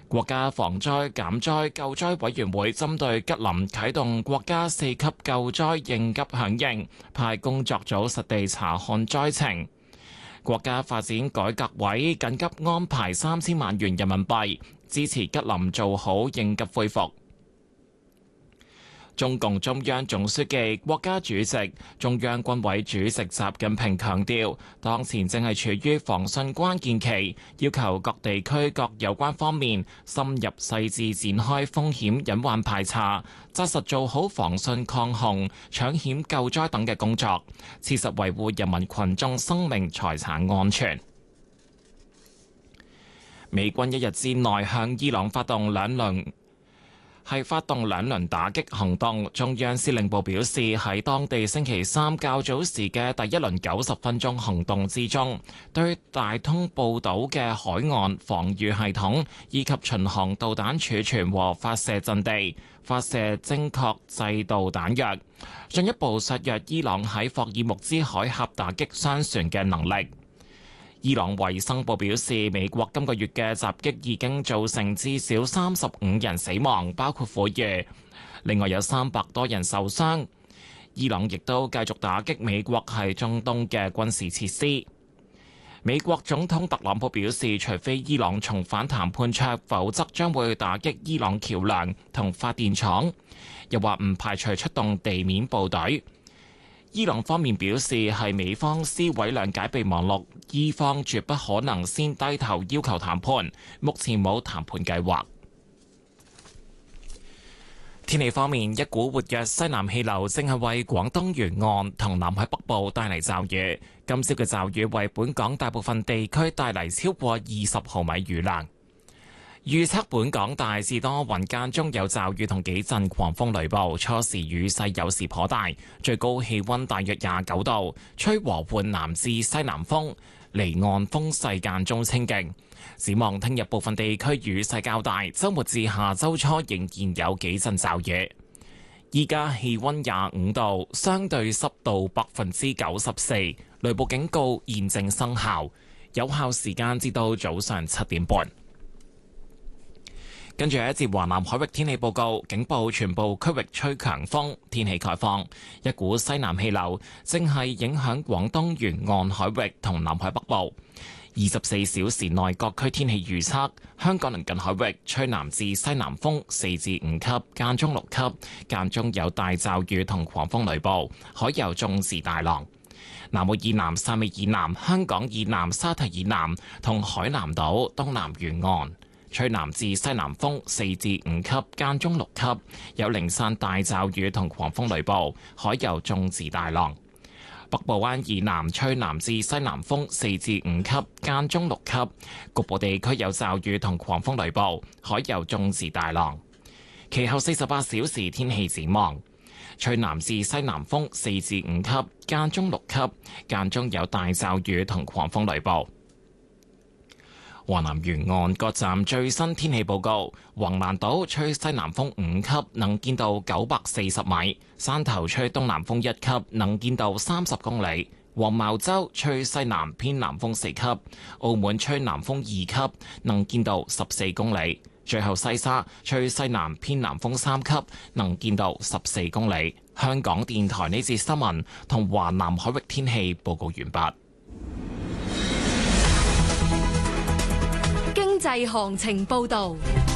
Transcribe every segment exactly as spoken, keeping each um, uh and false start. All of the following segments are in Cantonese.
國家防災減災救災委員會針對吉林啟動國家四級救災應急響應，派工作組實地查看災情。國家發展改革委緊急安排三千萬元人民幣，支持吉林做好應急恢復。中共中央總書記、國家主席、中央軍委主席習近平強調，當前正係處於防汛關鍵期，要求各地區各有關方面深入細緻展開風險隱患排查，紮實做好防汛抗洪、搶險救災等嘅工作，切實維護人民群眾生命財產安全。美軍一日之內向伊朗發動兩輪係發動兩輪打擊行動。中央司令部表示，喺當地星期三較早時嘅第一輪九十分鐘行動之中，對大通半島嘅海岸防禦系統以及巡航導彈儲存和發射陣地發射精確制導彈藥，進一步削弱伊朗喺霍爾木茲海峽打擊商船嘅能力。伊朗衛生部表示，美國今個月嘅襲擊已經造成至少三十五人死亡，包括婦孺，另外有三百多人受傷。伊朗亦都繼續打擊美國喺中東嘅軍事設施。美國總統特朗普表示，除非伊朗重返談判桌，否則將會打擊伊朗橋樑同發電廠，又話唔排除出動地面部隊。伊朗方面表示，係美方撕毀兩解備忘錄，伊方絕不可能先低頭要求談判，目前冇談判計劃。天氣方面，一股活躍西南氣流正係為廣東沿岸同南海北部帶嚟驟雨，今朝嘅驟雨為本港大部分地區帶嚟超過二十毫米雨量。預測本港大致多雲，間中有驟雨同幾陣狂風雷暴，初時雨勢有時頗大，最高氣溫大約廿九度，吹和緩南至西南風，離岸風勢間中清勁。展望聽日部分地區雨勢較大，周末至下周初仍然有幾陣驟雨。依家氣溫廿五度，相對濕度百分之九十四，雷暴警告現正生效，有效時間至到早上七點半。跟住一節華南海域天氣報告，警報全部區域吹強風，天氣概況。一股西南氣流正係影響廣東沿岸海域同南海北部。二十四小時內各區天氣預測：香港鄰近海域吹南至西南風四至五級，間中六級，間中有大驟雨同狂風雷暴，海有中至大浪。南澳以南、汕尾以南、香港以南、沙堤以南同海南島東南沿岸吹南至西南風四至五級，間中六級，有零散大驟雨同狂風雷暴，海有中至大浪。北部灣以南吹南至西南風四至五級，間中六級，局部地區有驟雨同狂風雷暴，海有中至大浪。其後四十八小時天氣展望，吹南至西南風四至五級，間中六級，間中有大驟雨同狂風雷暴。華南沿岸各站最新天氣報告：橫瀾島吹西南風五級，能見度九百四十米；汕頭吹東南風一級，能見度三十公里；黃茅洲吹西南偏南風四級；澳門吹南風二級，能見度十四公里；最後西沙吹西南偏南風三級，能見度十四公里。香港電台呢節新聞同華南海域天氣報告完畢。 經濟行情報道。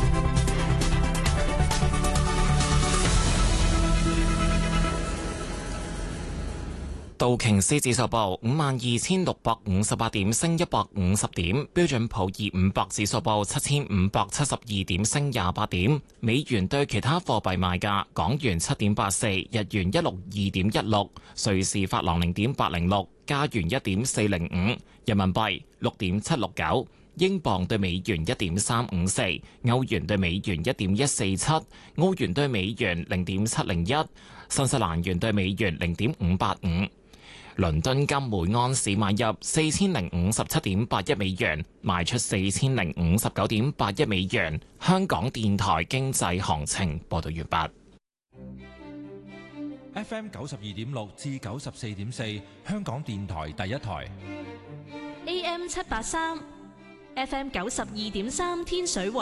道瓊斯指數報五萬二千六百五十八點，升一百五十點；標準普爾五百指數報七千五百七十二點，升廿八點。美元對其他貨幣賣價：港元七點八四，日元一六二點一六，瑞士法郎零點八零六，加元一點四零五，人民幣六點七六九。英鎊對美元一點三五四，歐元對美元一點一四七，澳元對美元零點七零一，新西蘭元對美元零點五八五。倫敦金每盎司買入四千零五十七點八一美元，賣出四千零五十九點八一美元。香港電台經濟行情報道完畢。 F M 九十二點六至九十四點四，香港電台第一台。 A M 七八三。F M 九十二點三天水圍